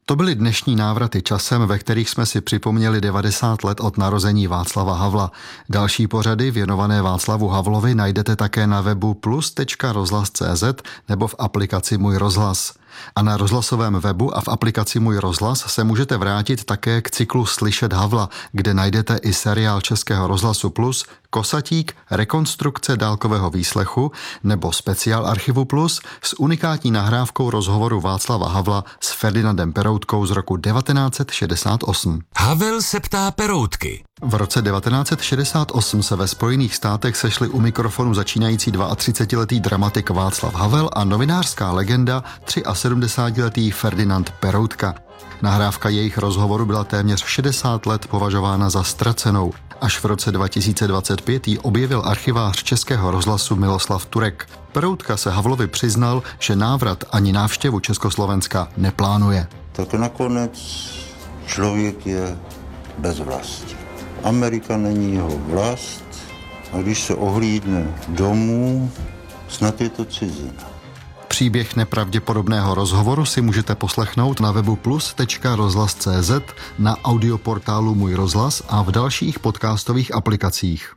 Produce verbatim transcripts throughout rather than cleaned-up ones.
To byly dnešní návraty časem, ve kterých jsme si připomněli devadesát let od narození Václava Havla. Další pořady věnované Václavu Havlovi najdete také na webu plus tečka rozhlas tečka cé zet nebo v aplikaci Můj rozhlas. A na rozhlasovém webu a v aplikaci Můj rozhlas se můžete vrátit také k cyklu Slyšet Havla, kde najdete i seriál Českého rozhlasu Plus Kosatík, rekonstrukce dálkového výslechu nebo speciál Archivu Plus s unikátní nahrávkou rozhovoru Václava Havla s Ferdinandem Peroutkou z roku devatenáct set šedesát osm. Havel se ptá Peroutky. V roce devatenáct set šedesát osm se ve Spojených státech sešli u mikrofonu začínající třicetiletý dramatik Václav Havel a novinářská legenda sedmdesátiletý Ferdinand Peroutka. Nahrávka jejich rozhovoru byla téměř šedesát let považována za ztracenou. Až v roce dva tisíce dvacet pět ji objevil archivář Českého rozhlasu Miloslav Turek. Peroutka se Havlovi přiznal, že návrat ani návštěvu Československa neplánuje. Tak nakonec člověk je bez vlasti. Amerika není jeho vlast a když se ohlídne domů, snad je to cizina. Příběh nepravděpodobného rozhovoru si můžete poslechnout na webu plus tečka rozhlas tečka cé zet, na audioportálu Můj rozhlas a v dalších podcastových aplikacích.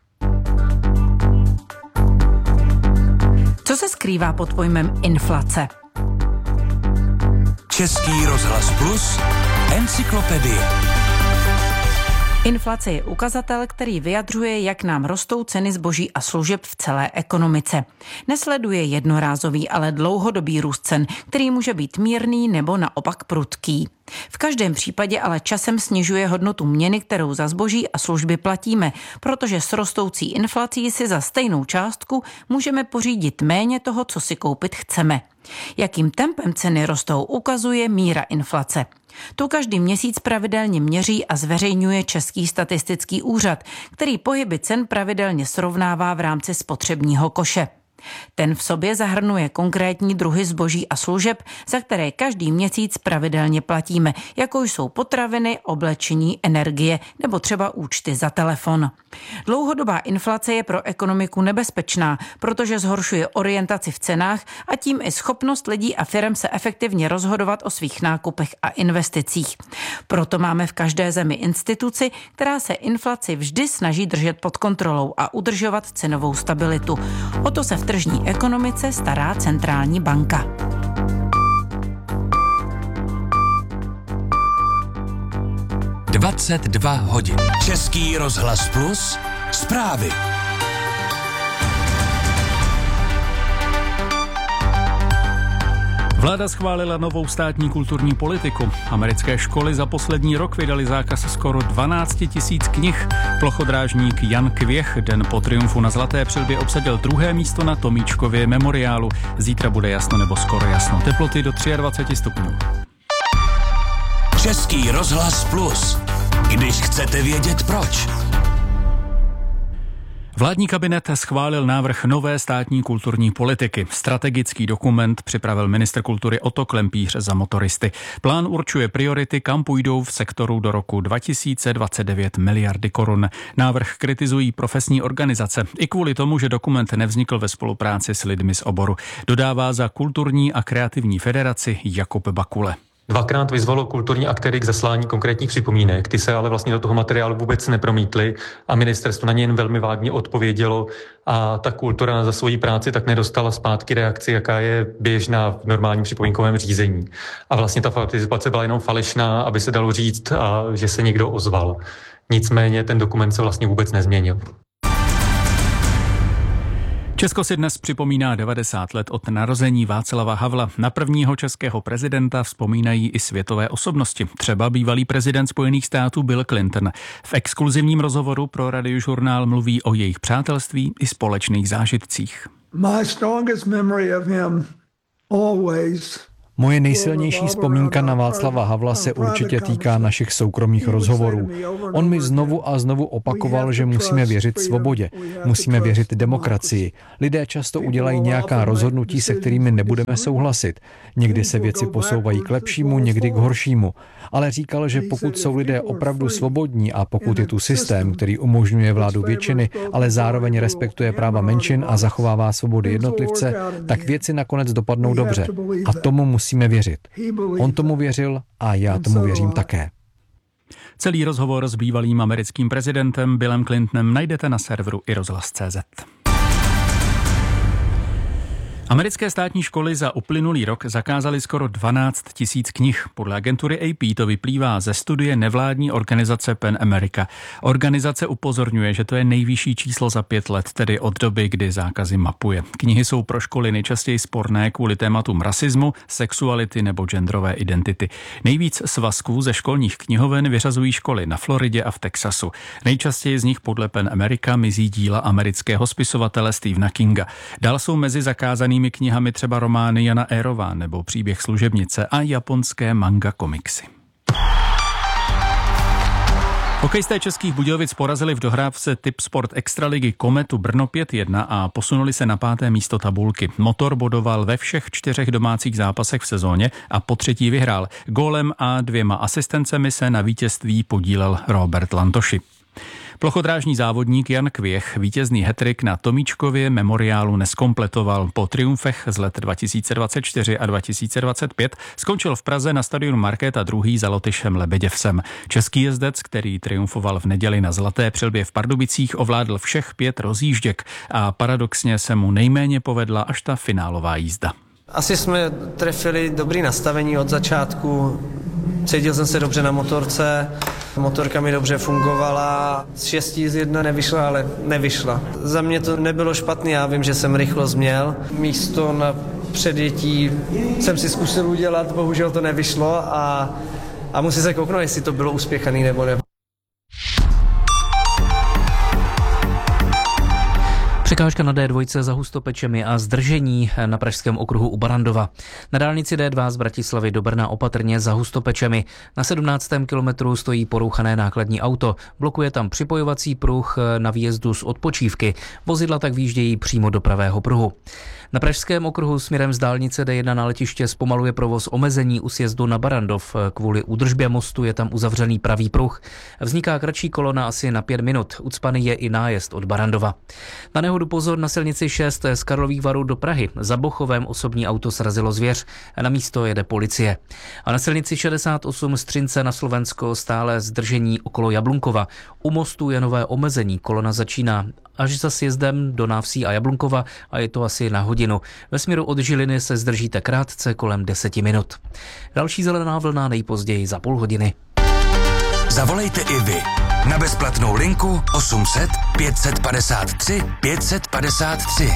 Co se skrývá pod pojmem inflace? Český rozhlas Plus, encyklopedie. Inflace je ukazatel, který vyjadřuje, jak nám rostou ceny zboží a služeb v celé ekonomice. Nesleduje jednorázový, ale dlouhodobý růst cen, který může být mírný nebo naopak prudký. V každém případě ale časem snižuje hodnotu měny, kterou za zboží a služby platíme, protože s rostoucí inflací si za stejnou částku můžeme pořídit méně toho, co si koupit chceme. Jakým tempem ceny rostou, ukazuje míra inflace. Tu každý měsíc pravidelně měří a zveřejňuje Český statistický úřad, který pohyby cen pravidelně srovnává v rámci spotřebního koše. Ten v sobě zahrnuje konkrétní druhy zboží a služeb, za které každý měsíc pravidelně platíme, jako jsou potraviny, oblečení, energie nebo třeba účty za telefon. Dlouhodobá inflace je pro ekonomiku nebezpečná, protože zhoršuje orientaci v cenách a tím i schopnost lidí a firem se efektivně rozhodovat o svých nákupech a investicích. Proto máme v každé zemi instituci, která se inflaci vždy snaží držet pod kontrolou a udržovat cenovou stabilitu. O to se v tržní ekonomice stará centrální banka. dvacet dva hodin. Český rozhlas Plus, zprávy. Vláda schválila novou státní kulturní politiku. Americké školy za poslední rok vydali zákaz skoro dvanáct tisíc knih. Plochodrážník Jan Kvěch den po triumfu na Zlaté přilbě obsadil druhé místo na Tomíčkově memoriálu. Zítra bude jasno nebo skoro jasno. Teploty do dvacet tři stupňů. Český rozhlas Plus. Když chcete vědět proč. Vládní kabinet schválil návrh nové státní kulturní politiky. Strategický dokument připravil ministr kultury Otto Klempíř za Motoristy. Plán určuje priority, kam půjdou v sektoru do roku dva tisíce dvacet devět miliardy korun. Návrh kritizují profesní organizace. I kvůli tomu, že dokument nevznikl ve spolupráci s lidmi z oboru. Dodává za Kulturní a kreativní federaci Jakub Bakule. Dvakrát vyzvalo kulturní aktéry k zaslání konkrétních připomínek, ty se ale vlastně do toho materiálu vůbec nepromítly a ministerstvo na ně jen velmi vágně odpovědělo a ta kultura za svoji práci tak nedostala zpátky reakci, jaká je běžná v normálním připomínkovém řízení. A vlastně ta participace byla jenom falešná, aby se dalo říct, a že se někdo ozval. Nicméně ten dokument se vlastně vůbec nezměnil. Česko si dnes připomíná devadesát let od narození Václava Havla. Na prvního českého prezidenta vzpomínají i světové osobnosti. Třeba bývalý prezident Spojených států Bill Clinton. V exkluzivním rozhovoru pro Radiožurnál mluví o jejich přátelství i společných zážitcích. My strongest memory of him always Moje nejsilnější vzpomínka na Václava Havla se určitě týká našich soukromých rozhovorů. On mi znovu a znovu opakoval, že musíme věřit svobodě, musíme věřit demokracii. Lidé často udělají nějaká rozhodnutí, se kterými nebudeme souhlasit. Někdy se věci posouvají k lepšímu, někdy k horšímu. Ale říkal, že pokud jsou lidé opravdu svobodní a pokud je tu systém, který umožňuje vládu většiny, ale zároveň respektuje práva menšin a zachovává svobody jednotlivce, tak věci nakonec dopadnou dobře. A tomu musí musíme věřit. On tomu věřil a já tomu věřím také. Celý rozhovor s bývalým americkým prezidentem Billem Clintonem najdete na serveru i rozhlas tečka cé zet. Americké státní školy za uplynulý rok zakázaly skoro dvanáct tisíc knih. Podle agentury A P to vyplývá ze studie nevládní organizace PEN America. Organizace upozorňuje, že to je nejvyšší číslo za pět let, tedy od doby, kdy zákazy mapuje. Knihy jsou pro školy nejčastěji sporné kvůli tématům rasismu, sexuality nebo genderové identity. Nejvíc svazků ze školních knihoven vyřazují školy na Floridě a v Texasu. Nejčastěji z nich podle PEN America mizí díla amerického spisovatele Stephena Kinga. Dál jsou mezi zakázanými knihami třeba romány Jana Érová nebo Příběh služebnice a japonské manga komiksy. Hokejisté Českých Budějovic porazili v dohrávce Typ Sport Extraligy Kometu Brno pět jedna a posunuli se na páté místo tabulky. Motor bodoval ve všech čtyřech domácích zápasech v sezóně a po třetí vyhrál. Gólem a dvěma asistencemi se na vítězství podílel Robert Lantoši. Plochodrážní závodník Jan Kvěch vítězný hattrick na Tomíčkově memoriálu neskompletoval. Po triumfech z let dva tisíce dvacet čtyři a dva tisíce dvacet pět skončil v Praze na stadionu Markéta druhý za Lotyšem Lebeděvsem. Český jezdec, který triumfoval v neděli na Zlaté přilbě v Pardubicích, ovládl všech pět rozjížděk a paradoxně se mu nejméně povedla až ta finálová jízda. Asi jsme trefili dobrý nastavení od začátku. Cítil jsem se dobře na motorce, motorka mi dobře fungovala, z šesti z jedna nevyšla, ale nevyšla. Za mě to nebylo špatný, já vím, že jsem rychlost měl. Místo na předjetí jsem si zkusil udělat, bohužel to nevyšlo a, a musím se kouknout, jestli to bylo uspěchaný nebo ne. Překážka na D dva za Hustopečemi a zdržení na pražském okruhu u Barandova. Na dálnici D dva z Bratislavy do Brna opatrně za Hustopečemi. Na sedmnáctém kilometru stojí porouchané nákladní auto. Blokuje tam připojovací pruh na výjezdu z odpočívky. Vozidla tak výjíždějí přímo do pravého pruhu. Na pražském okruhu směrem z dálnice D jedna na letiště zpomaluje provoz omezení u sjezdu na Barandov. Kvůli údržbě mostu je tam uzavřený pravý pruh. Vzniká kratší kolona asi na pět minut. Ucpaný je i nájezd od Barandova. Na nehodu pozor na silnici šest z Karlových Varů do Prahy. Za Bochovem osobní auto srazilo zvěř. Na místo jede policie. A na silnici šedesát osm z Třince na Slovensko stále zdržení okolo Jablunkova. U mostu je nové omezení. Kolona začíná až za sjezdem do Návsí a Jablunkova a je to asi na hodinu. Ve směru od Žiliny se zdržíte krátce kolem deseti minut. Další zelená vlna nejpozději za půl hodiny. Zavolejte i vy na bezplatnou linku osm set pět set padesát tři pět set padesát tři.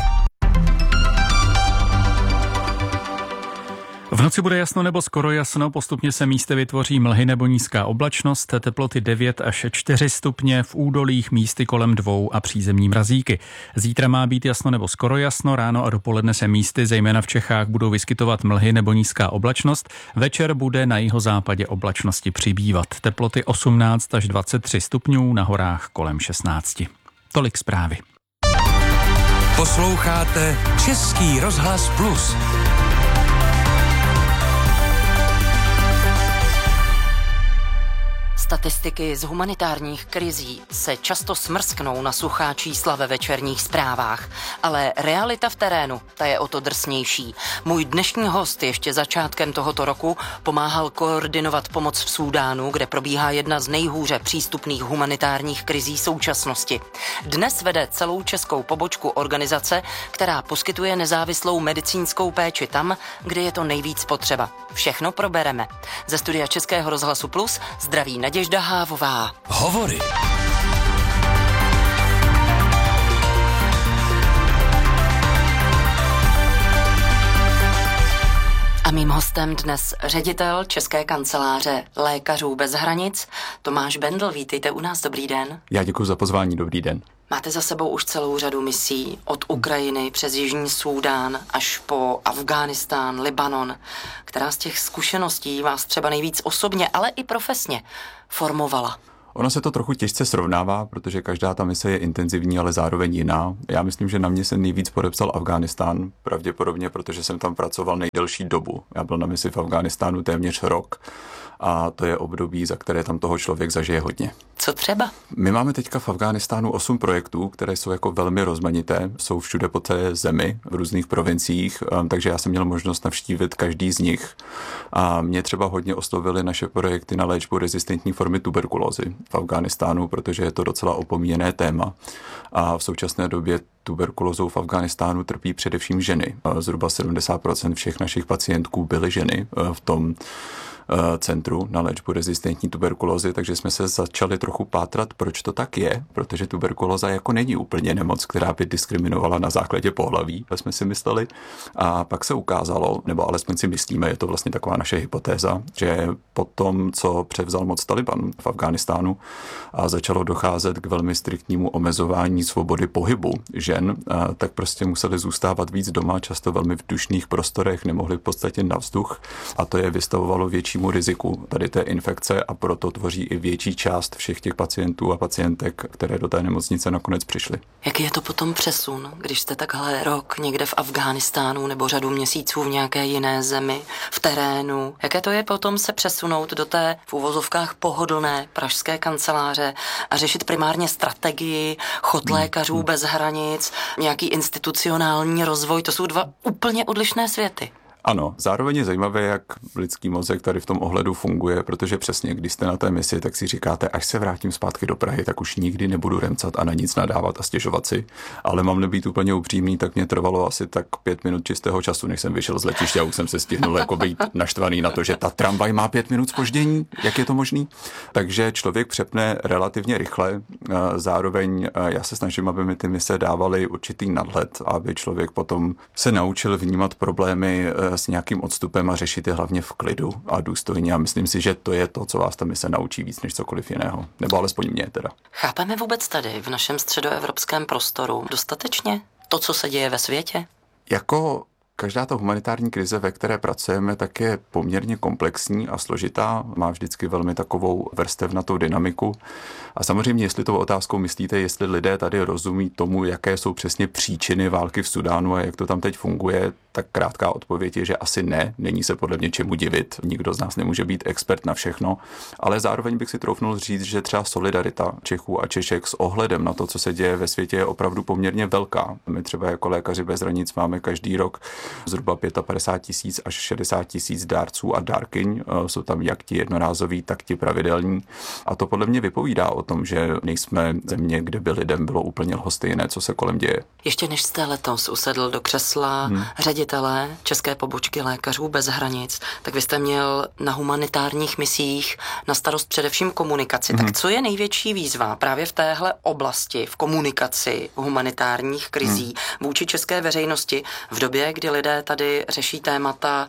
V noci bude jasno nebo skoro jasno, postupně se místy vytvoří mlhy nebo nízká oblačnost, teploty devět až čtyři stupně, v údolích místy kolem dvou a přízemní mrazíky. Zítra má být jasno nebo skoro jasno, ráno a dopoledne se místy, zejména v Čechách, budou vyskytovat mlhy nebo nízká oblačnost. Večer bude na jihozápadě oblačnosti přibývat. Teploty osmnáct až dvacet tři stupňů, na horách kolem šestnáct. Tolik zprávy. Posloucháte Český rozhlas Plus. Statistiky z humanitárních krizí se často smrsknou na suchá čísla ve večerních zprávách, ale realita v terénu, ta je o to drsnější. Můj dnešní host ještě začátkem tohoto roku pomáhal koordinovat pomoc v Súdánu, kde probíhá jedna z nejhůře přístupných humanitárních krizí současnosti. Dnes vede celou českou pobočku organizace, která poskytuje nezávislou medicínskou péči tam, kde je to nejvíc potřeba. Všechno probereme. Ze studia Českého rozhlasu Plus zdraví Naděžda Hávová. Hovory. A mým hostem dnes ředitel České kanceláře Lékařů bez hranic Tomáš Bendl. Vítejte u nás, dobrý den. Já děkuji za pozvání, dobrý den. Máte za sebou už celou řadu misí, od Ukrajiny přes Jižní Súdán až po Afghánistán, Libanon. Která z těch zkušeností vás třeba nejvíc osobně, ale i profesně formovala? Ono se to trochu těžce srovnává, protože každá ta mise je intenzivní, ale zároveň jiná. Já myslím, že na mě se nejvíc podepsal Afghánistán, pravděpodobně, protože jsem tam pracoval nejdelší dobu. Já byl na misi v Afghánistánu téměř rok a to je období, za které tam toho člověk zažije hodně. Co třeba? My máme teďka v Afghánistánu osm projektů, které jsou jako velmi rozmanité, jsou všude po té zemi, v různých provinciích, takže já jsem měl možnost navštívit každý z nich. A mě třeba hodně oslovily naše projekty na léčbu rezistentní formy tuberkulózy v Afghánistánu, protože je to docela opomíjené téma. A v současné době tuberkulózou v Afghánistánu trpí především ženy. Zhruba sedmdesát procent všech našich pacientů byly ženy v tom centru na léčbu rezistentní tuberkulózy, takže jsme se začali trochu pátrat, proč to tak je, protože tuberkulóza jako není úplně nemoc, která by diskriminovala na základě pohlaví, jsme si mysleli. A pak se ukázalo, nebo alespoň si myslíme, je to vlastně taková naše hypotéza, že po tom, co převzal moc Taliban v Afghánistánu a začalo docházet k velmi striktnímu omezování svobody pohybu žen, tak prostě museli zůstávat víc doma, často velmi v dušných prostorech, nemohli v podstatě na vzduch a to je vystavovalo větší riziku tady té infekce a proto tvoří i větší část všech těch pacientů a pacientek, které do té nemocnice nakonec přišly. Jaký je to potom přesun, když jste takhle rok někde v Afghánistánu nebo řadu měsíců v nějaké jiné zemi, v terénu? Jaké to je potom se přesunout do té v uvozovkách pohodlné pražské kanceláře a řešit primárně strategii, chod lékařů bez hranic, nějaký institucionální rozvoj? To jsou dva úplně odlišné světy. Ano, zároveň je zajímavé, jak lidský mozek tady v tom ohledu funguje, protože přesně, když jste na té misi, tak si říkáte, až se vrátím zpátky do Prahy, tak už nikdy nebudu remcat a na nic nadávat a stěžovat si. Ale mám nebýt úplně upřímný, tak mě trvalo asi tak pět minut čistého času, než jsem vyšel z letiště a už jsem se stihnul jako být naštvaný na to, že ta tramvaj má pět minut zpoždění. Jak je to možný? Takže člověk přepne relativně rychle. Zároveň já se snažím, aby mi ty mise dávaly určitý nadhled, aby člověk potom se naučil vnímat problémy s nějakým odstupem a řešit je hlavně v klidu a důstojně. A myslím si, že to je to, co vás ta mise naučí víc než cokoliv jiného. Nebo alespoň mě teda. Chápeme vůbec tady v našem středoevropském prostoru dostatečně to, co se děje ve světě? Jako každá ta humanitární krize, ve které pracujeme, tak je poměrně komplexní a složitá. Má vždycky velmi takovou vrstevnatou dynamiku. A samozřejmě, jestli tou otázkou myslíte, jestli lidé tady rozumí tomu, jaké jsou přesně příčiny války v Sudánu a jak to tam teď funguje, tak krátká odpověď je, že asi ne. Není se podle mě čemu divit. Nikdo z nás nemůže být expert na všechno. Ale zároveň bych si troufnul říct, že třeba solidarita Čechů a Češek s ohledem na to, co se děje ve světě, je opravdu poměrně velká. My třeba jako Lékaři bez hranic máme každý rok zhruba padesát pět tisíc až šedesát tisíc dárců a dárkyň. Jsou tam jak ti jednorázoví, tak ti pravidelní. A to podle mě vypovídá o tom, že nejsme země, kde by lidem bylo úplně lhostejné, co se kolem děje. Ještě než jste letos usedl do křesla hmm. ředitele České pobočky Lékařů bez hranic, tak vy jste měl na humanitárních misích na starost především komunikaci. Hmm. Tak co je největší výzva právě v téhle oblasti, v komunikaci humanitárních krizí hmm. vůči české veřejnosti v době, kdy lidé tady řeší témata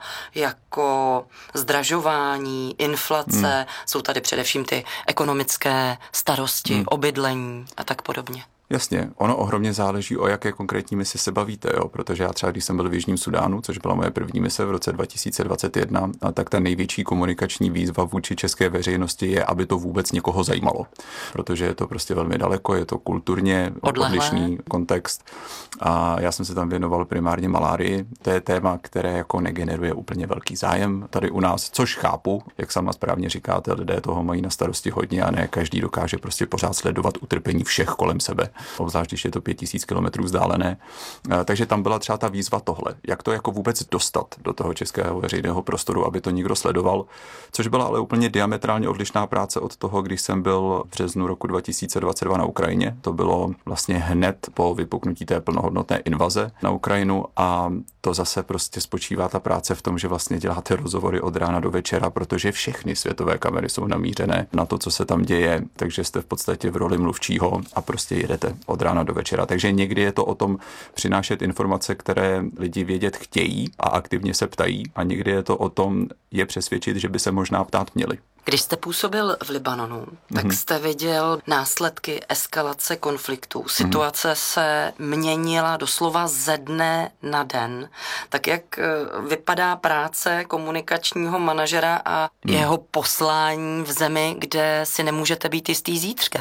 jako zdražování, inflace, hmm. jsou tady především ty ekonomické starosti, hmm. obydlení a tak podobně. Jasně, ono ohromně záleží, o jaké konkrétní misi se bavíte, jo? Protože já třeba, když jsem byl v Jižním Sudánu, což byla moje první mise v roce dva tisíce dvacet jedna, tak ta největší komunikační výzva vůči české veřejnosti je, aby to vůbec někoho zajímalo. Protože je to prostě velmi daleko, je to kulturně odlišný kontext. A já jsem se tam věnoval primárně malárii. To je téma, které jako negeneruje úplně velký zájem tady u nás, což chápu, jak sama správně říkáte, lidé toho mají na starosti hodně a ne každý dokáže prostě pořád sledovat utrpení všech kolem sebe. Obzvlášť, když je to pět tisíc kilometrů vzdálené. Takže tam byla třeba ta výzva tohle. Jak to jako vůbec dostat do toho českého veřejného prostoru, aby to někdo sledoval, což byla ale úplně diametrálně odlišná práce od toho, když jsem byl v březnu roku dva tisíce dvacet dva na Ukrajině. To bylo vlastně hned po vypuknutí té plnohodnotné invaze na Ukrajinu a to zase prostě spočívá ta práce v tom, že vlastně děláte rozhovory od rána do večera, protože všechny světové kamery jsou namířené na to, co se tam děje, takže jste v podstatě v roli mluvčího a prostě jedete od rána do večera. Takže někdy je to o tom přinášet informace, které lidi vědět chtějí a aktivně se ptají a někdy je to o tom je přesvědčit, že by se možná ptát měli. Když jste působil v Libanonu, tak jste viděl následky eskalace konfliktů. Situace mm. se měnila doslova ze dne na den. Tak jak vypadá práce komunikačního manažera a mm. jeho poslání v zemi, kde si nemůžete být jistý zítřkem?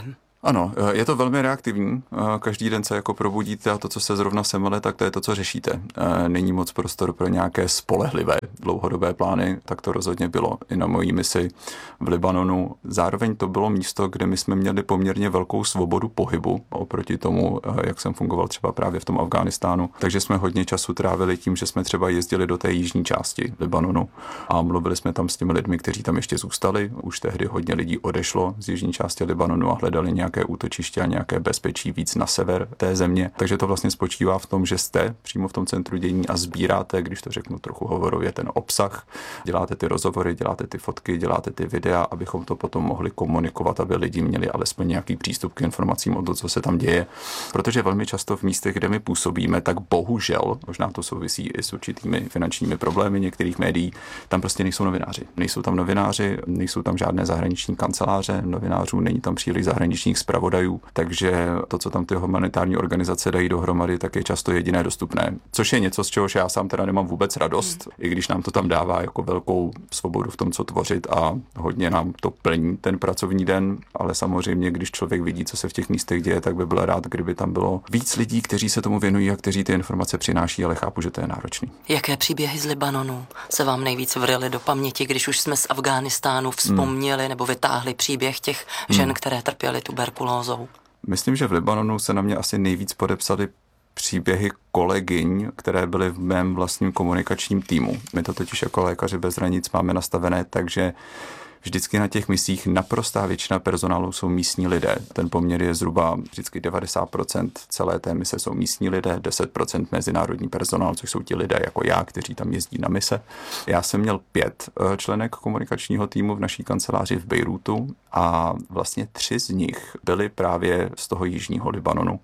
Ano, je to velmi reaktivní. Každý den se jako probudíte a to, co se zrovna semele, tak to je to, co řešíte. Není moc prostor pro nějaké spolehlivé dlouhodobé plány, tak to rozhodně bylo i na mojí misi v Libanonu. Zároveň to bylo místo, kde my jsme měli poměrně velkou svobodu pohybu oproti tomu, jak jsem fungoval třeba právě v tom Afghánistánu. Takže jsme hodně času trávili tím, že jsme třeba jezdili do té jižní části Libanonu a mluvili jsme tam s těmi lidmi, kteří tam ještě zůstali. Už tehdy hodně lidí odešlo z jižní části Libanonu a hledali nějaké útočiště a nějaké bezpečí víc na sever té země. Takže to vlastně spočívá v tom, že jste přímo v tom centru dění a sbíráte, když to řeknu trochu hovorově, ten obsah, děláte ty rozhovory, děláte ty fotky, děláte ty videa, abychom to potom mohli komunikovat, aby lidi měli alespoň nějaký přístup k informacím o to, co se tam děje. Protože velmi často v místech, kde my působíme, tak bohužel, možná to souvisí i s určitými finančními problémy některých médií, tam prostě nejsou novináři. Nejsou tam novináři, nejsou tam žádné zahraniční kanceláře novinářů, není tam příliš zahraničních zpravodajů, takže to, co tam ty humanitární organizace dají dohromady, tak je často jediné dostupné. Což je něco, z čehož já sám teda nemám vůbec radost, i když nám to tam dává jako velkou svobodu v tom, co tvořit a hodně nám to plní ten pracovní den, ale samozřejmě, když člověk vidí, co se v těch místech děje, tak by byl rád, kdyby tam bylo víc lidí, kteří se tomu věnují a kteří ty informace přináší, ale chápu, že to je náročný. Jaké příběhy z Libanonu se vám nejvíc vryly do paměti, když už jsme z Afghánistánu vzpomněli hmm. nebo vytáhli příběh těch žen, hmm. které trpěly tuberkulózou? Myslím, že v Libanonu se na mě asi nejvíc podepsaly příběhy kolegyň, které byly v mém vlastním komunikačním týmu. My to totiž jako lékaři bez hranic máme nastavené, takže vždycky na těch misích naprostá většina personálu jsou místní lidé. Ten poměr je zhruba vždycky devadesát procent celé té mise jsou místní lidé, deset procent mezinárodní personál, což jsou ti lidé jako já, kteří tam jezdí na mise. Já jsem měl pět členek komunikačního týmu v naší kanceláři v Bejrútu a vlastně tři z nich byli právě z toho jižního Libanonu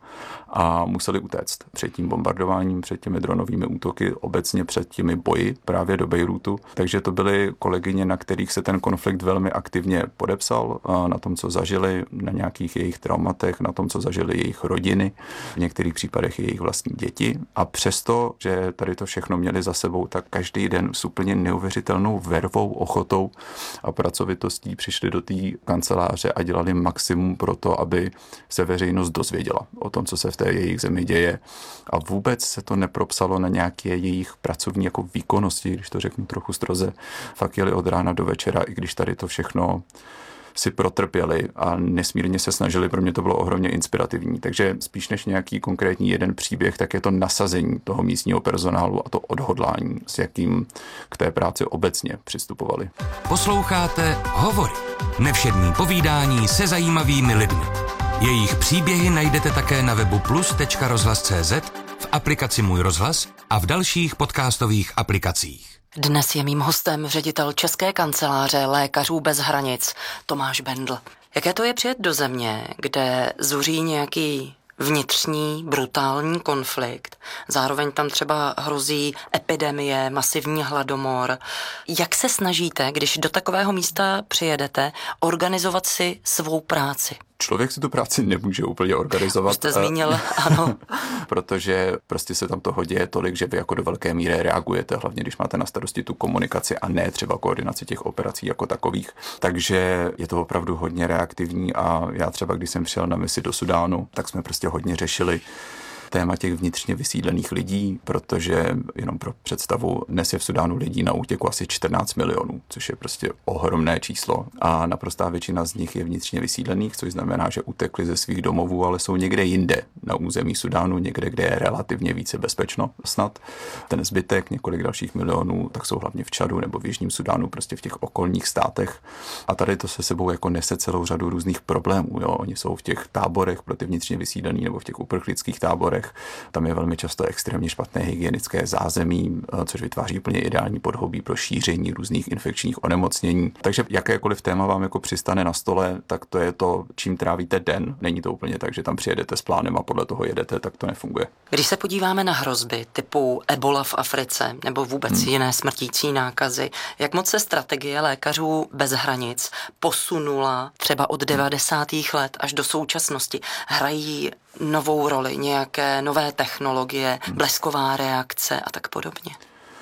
a museli utéct před tím bombardováním, před těmi dronovými útoky, obecně před těmi boji právě do Bejrútu. Takže to byly kolegyně, na kterých se ten konflikt velmi aktivně podepsal, na tom, co zažili, na nějakých jejich traumatech, na tom, co zažili jejich rodiny, v některých případech jejich vlastní děti. A přesto, že tady to všechno měli za sebou, tak každý den s úplně neuvěřitelnou vervou, ochotou a pracovitostí přišli do té kanceláře a dělali maximum pro to, aby se veřejnost dozvěděla o tom, co se v té jejich zemi děje. A vůbec se to nepropsalo na nějaké jejich pracovní jako výkonnosti, když to řeknu trochu stroze. Fakt jeli od rána do večera, i když tady to všechno si protrpěli a nesmírně se snažili, pro mě to bylo ohromně inspirativní. Takže spíš než nějaký konkrétní jeden příběh, tak je to nasazení toho místního personálu a to odhodlání, s jakým k té práci obecně přistupovali. Posloucháte Hovory. Nevšední povídání se zajímavými lidmi. Jejich příběhy najdete také na webu plus tečka rozhlas tečka cé zet, v aplikaci Můj rozhlas a v dalších podcastových aplikacích. Dnes je mým hostem ředitel České kanceláře Lékařů bez hranic Tomáš Bendl. Jaké to je přijet do země, kde zuří nějaký vnitřní brutální konflikt, zároveň tam třeba hrozí epidemie, masivní hladomor. Jak se snažíte, když do takového místa přijedete, organizovat si svou práci? Člověk si tu práci nemůže úplně organizovat. Jste zmínil, ano. Protože prostě se tam toho děje tolik, že vy jako do velké míry reagujete, hlavně když máte na starosti tu komunikaci a ne třeba koordinaci těch operací jako takových. Takže je to opravdu hodně reaktivní a já třeba, když jsem přijel na misi do Sudánu, tak jsme prostě hodně řešili téma těch vnitřně vysídlených lidí, protože jenom pro představu, dnes je v Sudánu lidí na útěku asi čtrnáct milionů, což je prostě ohromné číslo a naprostá většina z nich je vnitřně vysídlených, což znamená, že utekli ze svých domovů, ale jsou někde jinde na území Sudánu, někde, kde je relativně více bezpečno snad. Ten zbytek, několik dalších milionů, tak jsou hlavně v Čadu nebo v Jižním Sudánu, prostě v těch okolních státech. A tady to se sebou jako nese celou řadu různých problémů. Jo. Oni jsou v těch táborech pro ty vnitřně vysídlení nebo v těch uprchlických táborech. Tam je velmi často extrémně špatné hygienické zázemí, což vytváří úplně ideální podhoubí pro šíření různých infekčních onemocnění. Takže jakékoliv téma vám jako přistane na stole, tak to je to, čím trávíte den. Není to úplně tak, že tam přijedete s plánem a podle toho jedete, tak to nefunguje. Když se podíváme na hrozby typu ebola v Africe nebo vůbec hmm. jiné smrtící nákazy, jak moc se strategie Lékařů bez hranic posunula třeba od devadesátých let až do současnosti? Hrají novou roli nějaké nové technologie, blesková reakce a tak podobně?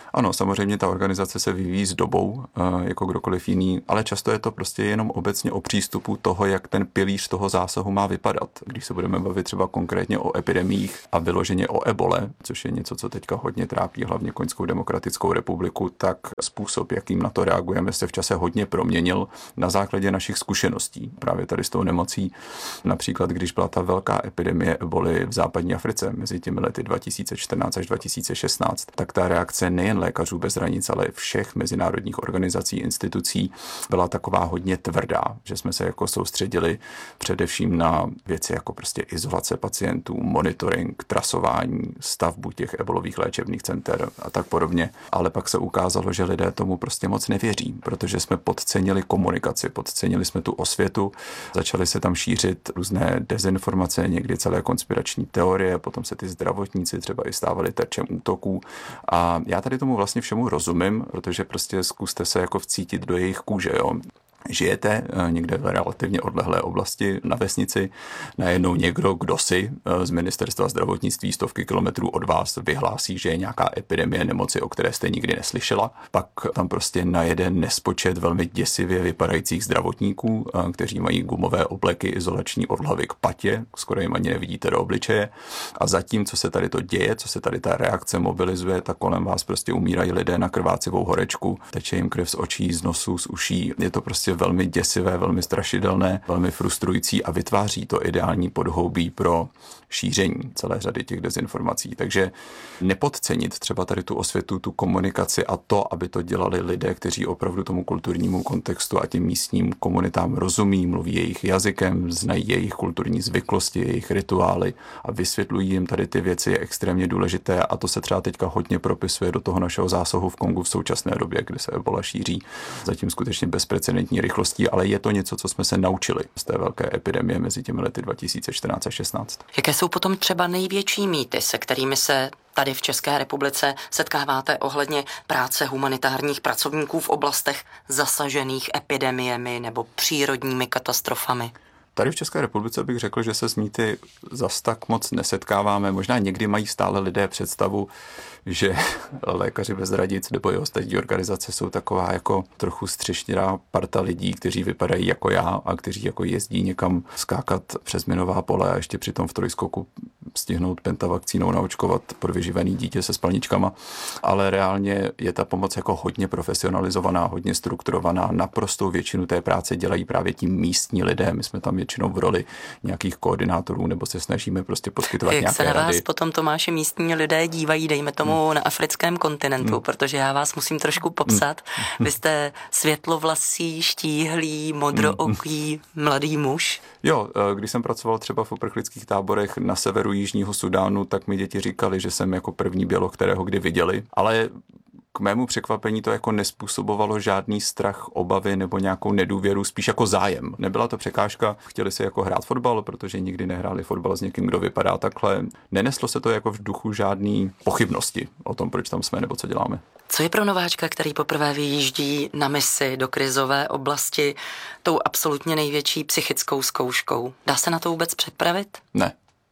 Ano, samozřejmě ta organizace se vyvíjí s dobou, jako kdokoliv jiný, ale často je to prostě jenom obecně o přístupu toho, jak ten pilíř toho zásahu má vypadat. Když se budeme bavit třeba konkrétně o epidemiích a vyloženě o ebole, což je něco, co teďka hodně trápí hlavně Koňskou demokratickou republiku, tak způsob, jakým na to reagujeme, se v čase hodně proměnil na základě našich zkušeností. Právě tady s tou nemocí, například když byla ta velká epidemie eboli v západní Africe mezi těmi lety dva tisíce čtrnáct až dva tisíce šestnáct, tak ta reakce nejen Lékařů bez hranic, ale všech mezinárodních organizací, institucí byla taková hodně tvrdá, že jsme se jako soustředili především na věci jako prostě izolace pacientů, monitoring, trasování, stavbu těch ebolových léčebných center a tak podobně. Ale pak se ukázalo, že lidé tomu prostě moc nevěří, protože jsme podcenili komunikaci, podcenili jsme tu osvětu, začaly se tam šířit různé dezinformace, někdy celé konspirační teorie, potom se ty zdravotníci třeba i stávali terčem útoků. A já tady tomu vlastně všemu rozumím, protože prostě zkuste se jako vcítit do jejich kůže, jo. Žijete někde v relativně odlehlé oblasti na vesnici, najednou někdo, kdo si z ministerstva zdravotnictví stovky kilometrů od vás vyhlásí, že je nějaká epidemie nemoci, o které jste nikdy neslyšela. Pak tam prostě najede nespočet velmi děsivě vypadajících zdravotníků, kteří mají gumové obleky izolační od hlavy k patě, skoro jim ani nevidíte do obličeje. A zatím, co se tady to děje, co se tady ta reakce mobilizuje, tak kolem vás prostě umírají lidé na krvácivou horečku, teče jim krev z očí, z nosu, z uší. Je to prostě velmi děsivé, velmi strašidelné, velmi frustrující a vytváří to ideální podhoubí pro šíření celé řady těch dezinformací. Takže nepodcenit třeba tady tu osvětu, tu komunikaci a to, aby to dělali lidé, kteří opravdu tomu kulturnímu kontextu a těm místním komunitám rozumí, mluví jejich jazykem, znají jejich kulturní zvyklosti, jejich rituály a vysvětlují jim tady ty věci, je extrémně důležité a to se třeba teďka hodně propisuje do toho našeho zásahu v Kongu v současné době, kde se ebola šíří zatím skutečně bezprecedentní rychlostí, ale je to něco, co jsme se naučili z té velké epidemie mezi těmi lety dva tisíce čtrnáct a šestnáct. Jaké jsou potom třeba největší mýty, se kterými se tady v České republice setkáváte ohledně práce humanitárních pracovníků v oblastech zasažených epidemiemi nebo přírodními katastrofami? Tady v České republice bych řekl, že se s mýty zas tak moc nesetkáváme. Možná někdy mají stále lidé představu, že Lékaři bez hranic nebo i ostatní organizace jsou taková jako trochu střešněrá parta lidí, kteří vypadají jako já a kteří jako jezdí někam skákat přes minová pole a ještě přitom v trojskoku stihnout pentavakcínou naočkovat podvyživený dítě se spalničkama. Ale reálně je ta pomoc jako hodně profesionalizovaná, hodně strukturovaná. Naprostou většinu té práce dělají právě ti místní lidé. My jsme tam většinou v roli nějakých koordinátorů nebo se snažíme prostě poskytovat Jak nějaké rady. Jak se na vás rady. potom, Tomáši, místní lidé dívají, dejme tomu hmm. na africkém kontinentu, hmm. protože já vás musím trošku popsat. Hmm. Vy jste světlovlasý, štíhlý, modrooký, hmm. mladý muž. Jo, když jsem pracoval třeba v uprchlických táborech na severu Jižního Sudánu, tak mi děti říkali, že jsem jako první běloch, kterého kdy viděli, ale k mému překvapení to jako nespůsobovalo žádný strach, obavy nebo nějakou nedůvěru, spíš jako zájem. Nebyla to překážka, chtěli si jako hrát fotbal, protože nikdy nehráli fotbal s někým, kdo vypadá takhle. Neneslo se to jako v duchu žádný pochybnosti o tom, proč tam jsme nebo co děláme. Co je pro nováčka, který poprvé vyjíždí na misi do krizové oblasti, tou absolutně největší psychickou zkouškou? Dá se na to vůbec připravit? Ne.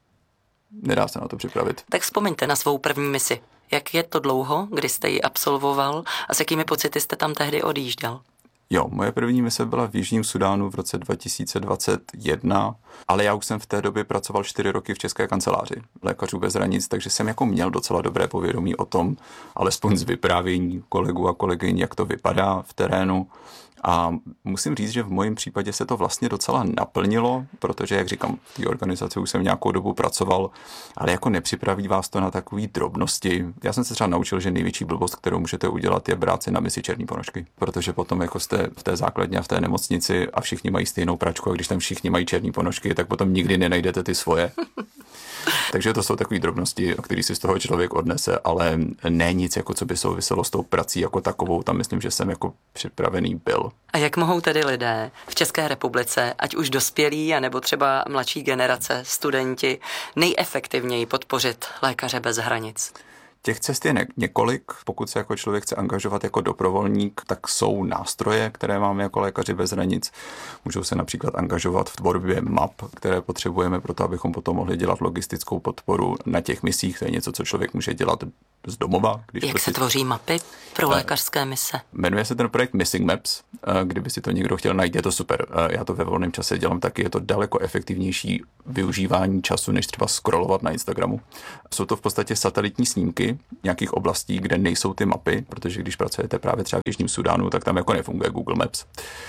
Nedá se na to připravit. Tak vzpomeňte na svou první misi. Jak je to dlouho, kdy jste ji absolvoval a s jakými pocity jste tam tehdy odjížděl? Jo, moje první mise byla v Jižním Sudánu v roce dva tisíce dvacet jedna, ale já už jsem v té době pracoval čtyři roky v České kanceláři Lékařů bez hranic, takže jsem jako měl docela dobré povědomí o tom, alespoň z vyprávění kolegů a kolegyň, jak to vypadá v terénu. A musím říct, že v mojím případě se to vlastně docela naplnilo, protože, jak říkám, v té organizaci už jsem nějakou dobu pracoval, ale jako nepřipraví vás to na takové drobnosti. Já jsem se třeba naučil, že největší blbost, kterou můžete udělat, je brát si na misi černý ponožky, protože potom jako jste v té základně a v té nemocnici a všichni mají stejnou pračku a když tam všichni mají černý ponožky, tak potom nikdy nenajdete ty svoje. Takže to jsou takové drobnosti, které si z toho člověk odnese, ale ne nic, jako co by souviselo s tou prací jako takovou. Tam myslím, že jsem jako připravený byl. A jak mohou tedy lidé v České republice, ať už dospělí, anebo třeba mladší generace, studenti, nejefektivněji podpořit Lékaře bez hranic? Těch cest je ne- několik. Pokud se jako člověk chce angažovat jako dobrovolník, tak jsou nástroje, které máme jako Lékaři bez hranic. Můžou se například angažovat v tvorbě map, které potřebujeme pro to, abychom potom mohli dělat logistickou podporu na těch misích. To je něco, co člověk může dělat z domova. Když Jak prostě... se tvoří mapy pro lékařské mise? Jmenuje se ten projekt Missing Maps. Kdyby si to někdo chtěl najít, je to super. Já to ve volném čase dělám taky. Je to daleko efektivnější využívání času, než třeba scrollovat na Instagramu. Jsou to v podstatě satelitní snímky nějakých oblastí, kde nejsou ty mapy, protože když pracujete právě třeba v Jižním Sudánu, tak tam jako nefunguje Google Maps.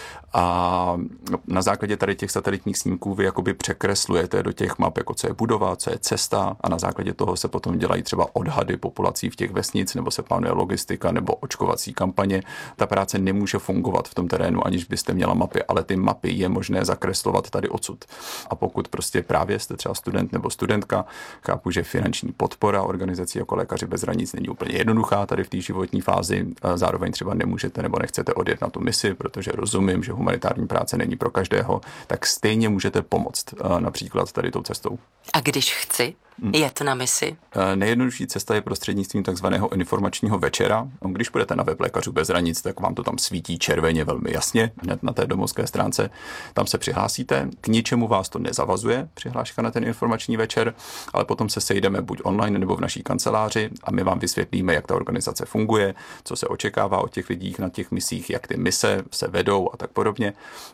A na základě tady těch satelitních snímků vy jakoby překreslujete do těch map, jako co je budova, co je cesta, a na základě toho se potom dělají třeba odhady populací v těch vesnic, nebo se plánuje logistika nebo očkovací kampaně. Ta práce nemůže fungovat v tom terénu, aniž byste měla mapy, ale ty mapy je možné zakreslovat tady odsud. A pokud prostě právě jste třeba student nebo studentka, chápu, že finanční podpora organizací jako Lékaři bez hranic není úplně jednoduchá tady v té životní fázi, zároveň třeba nemůžete nebo nechcete odjet na tu misi, protože rozumím, že humanitární práce není pro každého, tak stejně můžete pomoct například tady tou cestou. A když chci jet na misi? Nejjednodušší cesta je prostřednictvím takzvaného informačního večera. Když půjdete na web Lékařů bez hranic, tak vám to tam svítí červeně velmi jasně, hned na té domovské stránce. Tam se přihlásíte, k ničemu vás to nezavazuje, přihláška na ten informační večer, ale potom se sejdeme buď online nebo v naší kanceláři a my vám vysvětlíme, jak ta organizace funguje, co se očekává od těch lidí na těch misích, jak ty mise se vedou a tak podobně.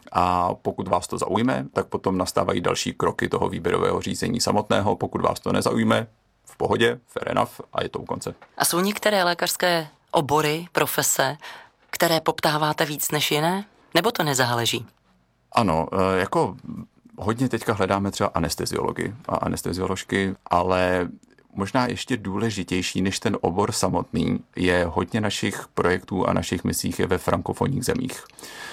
A pokud vás to zaujme, tak potom nastávají další kroky toho výběrového řízení samotného. Pokud vás to nezaujme, v pohodě, fair enough, a je to u konce. A jsou některé lékařské obory, profese, které poptáváte víc než jiné? Nebo to nezáleží? Ano, jako hodně teďka hledáme třeba anesteziology a anestezioložky, ale možná ještě důležitější než ten obor samotný je hodně našich projektů a našich misích je ve frankofonních zemích.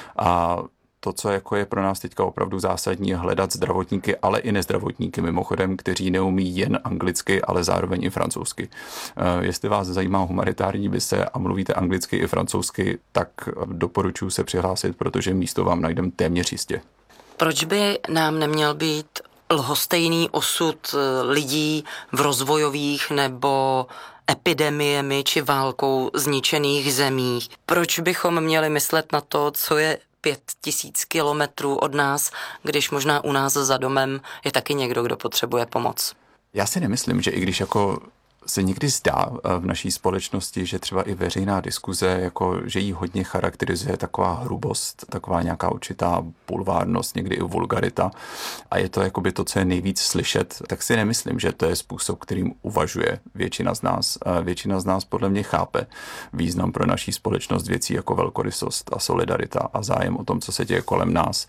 A to, co jako je pro nás teďka opravdu zásadní, je hledat zdravotníky, ale i nezdravotníky mimochodem, kteří neumí jen anglicky, ale zároveň i francouzsky. Jestli vás zajímá humanitární mise a mluvíte anglicky i francouzsky, tak doporučuji se přihlásit, protože místo vám najdeme téměř jistě. Proč by nám neměl být lhostejný osud lidí v rozvojových nebo epidemiemi či válkou zničených zemích? Proč bychom měli myslet na to, co je pět tisíc kilometrů od nás, když možná u nás za domem je taky někdo, kdo potřebuje pomoc? Já si nemyslím, že i když jako se někdy zdá v naší společnosti, že třeba i veřejná diskuze, jako, že jí hodně charakterizuje taková hrubost, taková nějaká určitá bulvárnost, někdy i vulgarita a je to jakoby to, co je nejvíc slyšet, tak si nemyslím, že to je způsob, kterým uvažuje většina z nás. Většina z nás podle mě chápe význam pro naší společnost věcí jako velkorysost a solidarita a zájem o tom, co se děje kolem nás.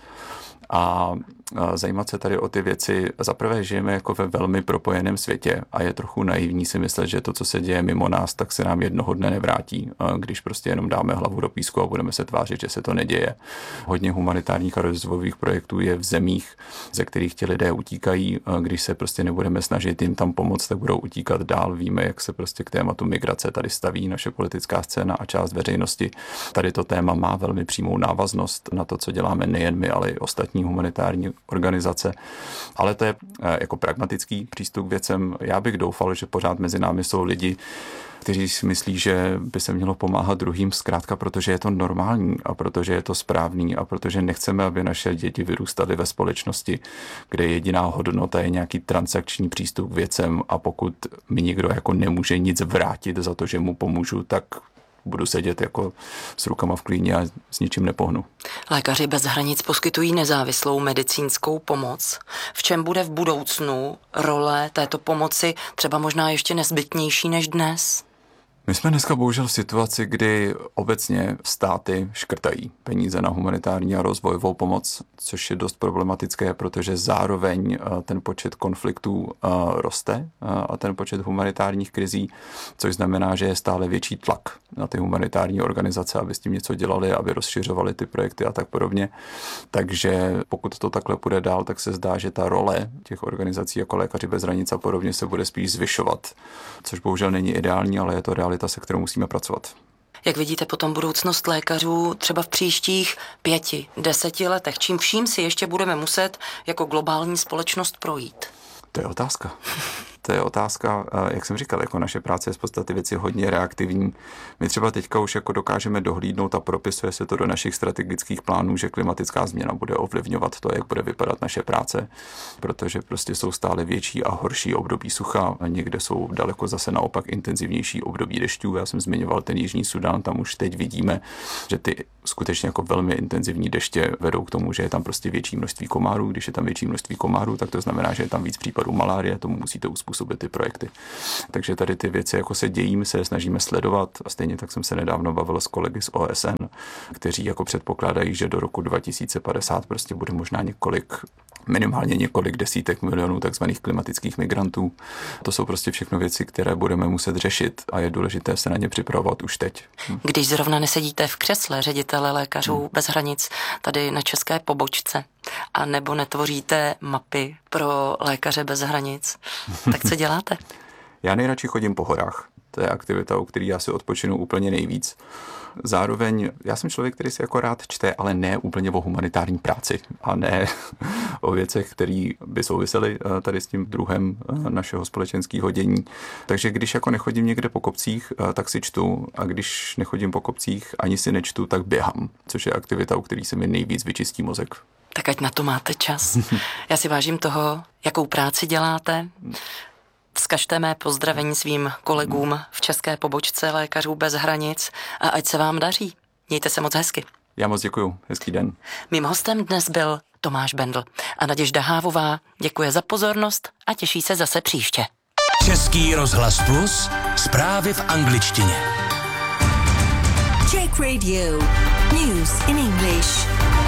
A zajímat se tady o ty věci. Zaprvé žijeme jako ve velmi propojeném světě a je trochu naivní si myslet, že to, co se děje mimo nás, tak se nám jednoho dne nevrátí, když prostě jenom dáme hlavu do písku a budeme se tvářit, že se to neděje. Hodně humanitárních a rozvojových projektů je v zemích, ze kterých ti lidé utíkají. Když se prostě nebudeme snažit jim tam pomoct, tak budou utíkat dál. Víme, jak se prostě k tématu migrace tady staví naše politická scéna a část veřejnosti. Tady to téma má velmi přímou návaznost na to, co děláme nejen my, ale i ostatní humanitární organizace. Ale to je jako pragmatický přístup k věcem. Já bych doufal, že pořád mezi námi jsou lidi, kteří si myslí, že by se mělo pomáhat druhým zkrátka, protože je to normální a protože je to správný a protože nechceme, aby naše děti vyrůstaly ve společnosti, kde jediná hodnota je nějaký transakční přístup k věcem a pokud mi někdo jako nemůže nic vrátit za to, že mu pomůžu, tak budu sedět jako s rukama v klíně a s ničím nepohnu. Lékaři bez hranic poskytují nezávislou medicínskou pomoc. V čem bude v budoucnu role této pomoci třeba možná ještě nezbytnější než dnes? My jsme dneska bohužel v situaci, kdy obecně státy škrtají peníze na humanitární a rozvojovou pomoc, což je dost problematické, protože zároveň ten počet konfliktů roste a ten počet humanitárních krizí, což znamená, že je stále větší tlak na ty humanitární organizace, aby s tím něco dělali, aby rozšiřovali ty projekty a tak podobně. Takže pokud to takhle půjde dál, tak se zdá, že ta role těch organizací jako Lékaři bez hranic a podobně se bude spíš zvyšovat, což bohužel není ideální, ale je to realita, se kterou musíme pracovat. Jak vidíte potom budoucnost lékařů třeba v příštích pěti, deseti letech? Čím vším si ještě budeme muset jako globální společnost projít? To je otázka. To je otázka, jak jsem říkal, jako naše práce je z podstaty věci hodně reaktivní. My třeba teďka už jako dokážeme dohlídnout a propisuje se to do našich strategických plánů, že klimatická změna bude ovlivňovat to, jak bude vypadat naše práce, protože prostě jsou stále větší a horší období sucha a někde jsou daleko zase naopak intenzivnější období dešťů. Já jsem zmiňoval ten Jižní Súdán, tam už teď vidíme, že ty skutečně jako velmi intenzivní deště vedou k tomu, že je tam prostě větší množství komárů. Když je tam větší množství komárů, tak to znamená, že je tam víc případů malárie, tomu musíte uspůsobit ty projekty. Takže tady ty věci jako se dějí, my se je snažíme sledovat. A stejně tak jsem se nedávno bavil s kolegy z O S N, kteří jako předpokládají, že do roku dva tisíce padesát prostě bude možná několik, minimálně několik desítek milionů takzvaných klimatických migrantů. To jsou prostě všechno věci, které budeme muset řešit a je důležité se na ně připravovat už teď. Když zrovna nesedíte v křesle ředitele Lékařů hmm. bez hranic tady na české pobočce, a nebo netvoříte mapy pro Lékaře bez hranic, tak co děláte? Já nejradši chodím po horách. To je aktivita, u který já si odpočinu úplně nejvíc. Zároveň já jsem člověk, který si jako rád čte, ale ne úplně o humanitární práci a ne o věcech, které by souvisely tady s tím druhem našeho společenského dění. Takže když jako nechodím někde po kopcích, tak si čtu, a když nechodím po kopcích, ani si nečtu, tak běhám, což je aktivita, u který se mi nejvíc vyčistí mozek. Tak ať na to máte čas. Já si vážím toho, jakou práci děláte. Vzkažte mé pozdravení svým kolegům v české pobočce Lékařů bez hranic a ať se vám daří. Mějte se moc hezky. Já moc děkuju. Hezký den. Mým hostem dnes byl Tomáš Bendl a Naděžda Hávová děkuje za pozornost a těší se zase příště. Český rozhlas Plus, zprávy v angličtině. Czech Radio. News in English.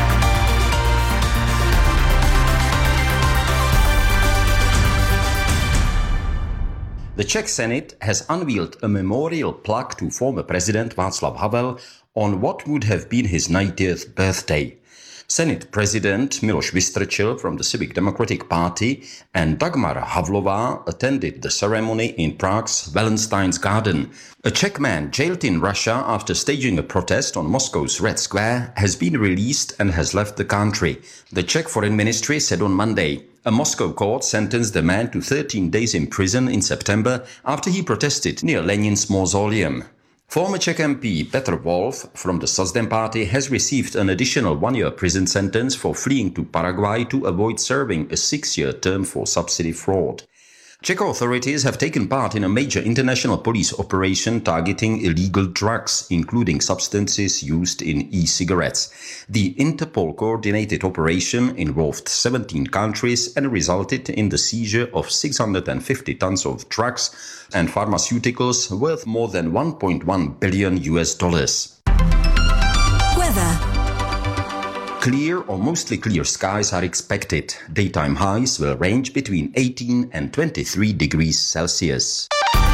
The Czech Senate has unveiled a memorial plaque to former President Václav Havel on what would have been his ninetieth birthday. Senate President Miloš Vystrčil from the Civic Democratic Party and Dagmar Havlová attended the ceremony in Prague's Wallenstein's Garden. A Czech man jailed in Russia after staging a protest on Moscow's Red Square has been released and has left the country. The Czech Foreign Ministry said on Monday. A Moscow court sentenced the man to thirteen days in prison in September after he protested near Lenin's mausoleum. Former Czech M P Petr Wolf from the Sosdem party has received an additional one-year prison sentence for fleeing to Paraguay to avoid serving a six-year term for subsidy fraud. Czech authorities have taken part in a major international police operation targeting illegal drugs, including substances used in e-cigarettes. The Interpol-coordinated operation involved seventeen countries and resulted in the seizure of six hundred fifty tons of drugs and pharmaceuticals worth more than one point one billion U S dollars. Weather. Clear or mostly clear skies are expected. Daytime highs will range between eighteen and twenty-three degrees Celsius.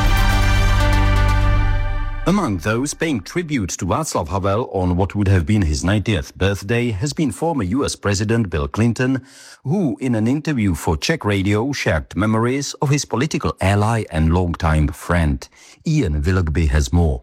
Among those paying tribute to Václav Havel on what would have been his ninetieth birthday has been former U S President Bill Clinton, who in an interview for Czech Radio shared memories of his political ally and longtime friend. Ian Willoughby has more.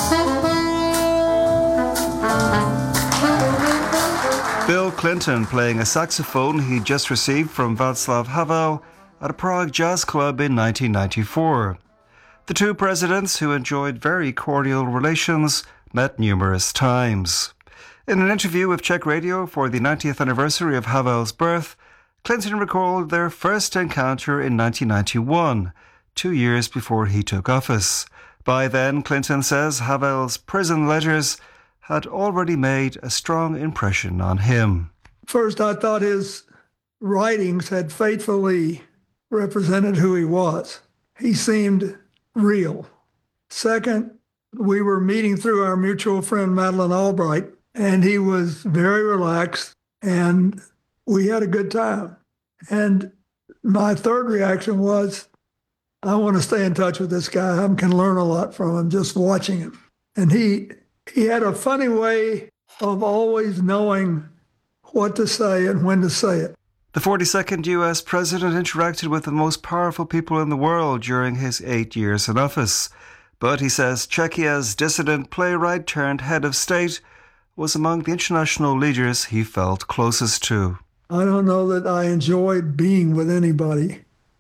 Bill Clinton playing a saxophone he just received from Václav Havel at a Prague jazz club in nineteen ninety-four. The two presidents, who enjoyed very cordial relations, met numerous times. In an interview with Czech Radio for the ninetieth anniversary of Havel's birth, Clinton recalled their first encounter in nineteen ninety-one, two years before he took office. By then, Clinton says Havel's prison letters had already made a strong impression on him. First, I thought his writings had faithfully represented who he was. He seemed real. Second, we were meeting through our mutual friend Madeleine Albright, and he was very relaxed, and we had a good time. And my third reaction was, I want to stay in touch with this guy. I can learn a lot from him just watching him. And he he had a funny way of always knowing what to say and when to say it. The forty-second U S president interacted with the most powerful people in the world during his eight years in office. But he says Czechia's dissident playwright turned head of state was among the international leaders he felt closest to. I don't know that I enjoyed being with anybody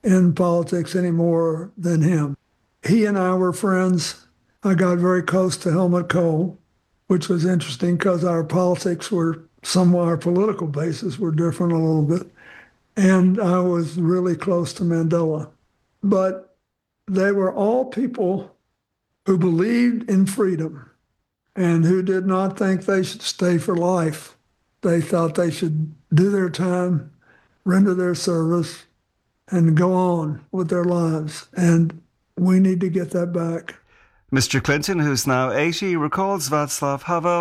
in politics any more than him. He and I were friends. I got very close to Helmut Kohl, which was interesting because our politics were, some of our political bases were different a little bit. And I was really close to Mandela. But they were all people who believed in freedom and who did not think they should stay for life. They thought they should do their time, render their service, and go on with their lives. And we need to get that back. Mister Clinton, who's now eighty, recalls Václav Havel